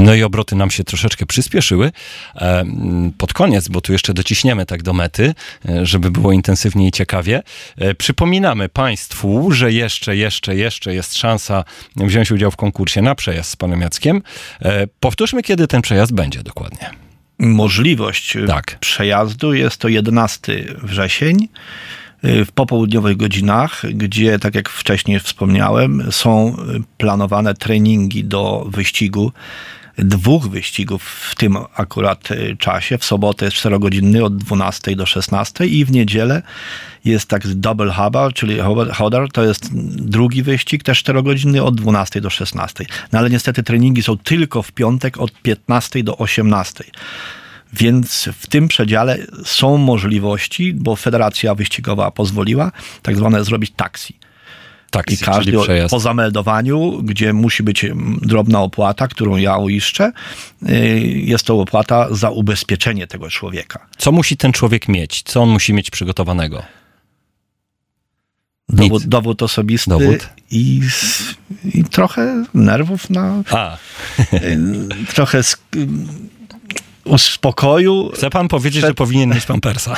No i obroty nam się troszeczkę przyspieszyły pod koniec, bo tu jeszcze dociśniemy tak do mety, żeby było intensywnie i ciekawie. Przypominamy Państwu, że jeszcze jest szansa wziąć udział w konkursie na przejazd z panem Jackiem. Powtórzmy, kiedy ten przejazd będzie dokładnie. Możliwość przejazdu jest to 11 wrzesień w popołudniowych godzinach, gdzie, tak jak wcześniej wspomniałem, są planowane treningi do wyścigu. 2 wyścigów w tym akurat czasie. W sobotę jest 4-godzinny od 12 do 16 i w niedzielę jest tak double hubber, czyli hodder, to jest drugi wyścig, też 4-godzinny od 12 do 16. No ale niestety treningi są tylko w piątek od 15 do 18. Więc w tym przedziale są możliwości, bo Federacja Wyścigowa pozwoliła tak zwane zrobić taksi. I każdy po zameldowaniu, gdzie musi być drobna opłata, którą ja uiszczę, jest to opłata za ubezpieczenie tego człowieka. Co musi ten człowiek mieć? Co on musi mieć przygotowanego? Dowód osobisty I trochę nerwów trochę uspokoju. Chce pan powiedzieć, że powinien mieć pampersa?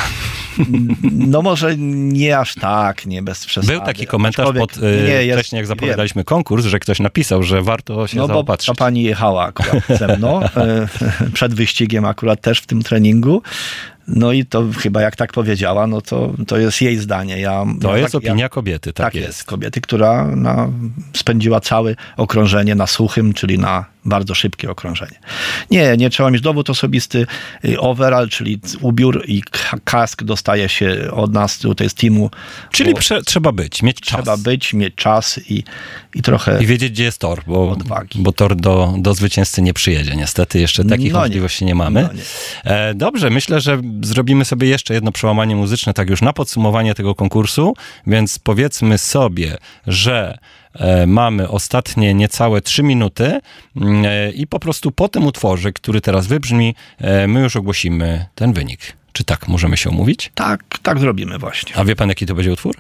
No może nie aż tak, nie bez przesady. Był taki komentarz wcześniej, jak zapowiadaliśmy konkurs, że ktoś napisał, że warto się zaopatrzyć. No bo ta pani jechała akurat ze mną, przed wyścigiem akurat też w tym treningu. No i to chyba jak tak powiedziała, no to jest jej zdanie. To jest opinia kobiety, tak jest. Kobiety, która spędziła całe okrążenie na suchym, czyli na bardzo szybkie okrążenie. Nie trzeba mieć dowód osobisty, overall, czyli ubiór i kask dostaje się od nas tutaj z teamu. Czyli trzeba mieć czas. Trzeba mieć czas i trochę... I wiedzieć, gdzie jest tor, bo tor do zwycięzcy nie przyjedzie. Niestety jeszcze takich możliwości nie mamy. Dobrze, myślę, że zrobimy sobie jeszcze jedno przełamanie muzyczne, tak już na podsumowanie tego konkursu, więc powiedzmy sobie, że mamy ostatnie niecałe 3 minuty i po prostu po tym utworze, który teraz wybrzmi, my już ogłosimy ten wynik. Czy tak możemy się umówić? Tak zrobimy właśnie. A wie pan, jaki to będzie utwór?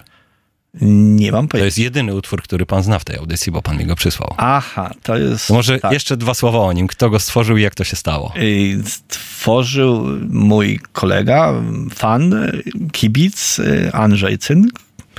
Nie mam pojęcia. To jest jedyny utwór, który pan zna w tej audycji, bo pan mi go przysłał. Aha, to jest... To może jeszcze 2 słowa o nim. Kto go stworzył i jak to się stało? Stworzył mój kolega, fan, kibic, Andrzej Cynk,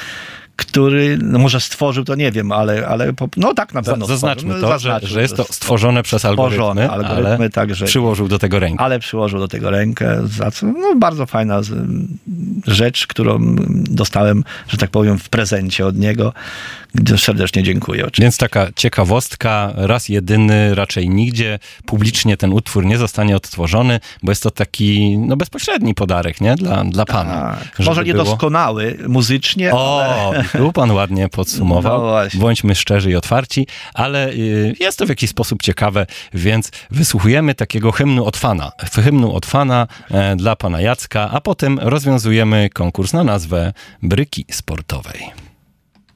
który, może stworzył, to nie wiem, ale tak na pewno zaznaczmy to, że jest to stworzone przez algorytmy, ale także przyłożył do tego rękę. Ale przyłożył do tego rękę, za co bardzo fajna rzecz, którą dostałem, że tak powiem, w prezencie od niego. Serdecznie dziękuję. Oczywiście. Więc taka ciekawostka, raz jedyny, raczej nigdzie publicznie ten utwór nie zostanie odtworzony, bo jest to taki bezpośredni podarek, nie? Dla pana. Może niedoskonały muzycznie, ale... Tu pan ładnie podsumował. Bądźmy szczerzy i otwarci, ale jest to w jakiś sposób ciekawe, więc wysłuchujemy takiego hymnu od fana dla pana Jacka, a potem rozwiązujemy konkurs na nazwę Bryki Sportowej.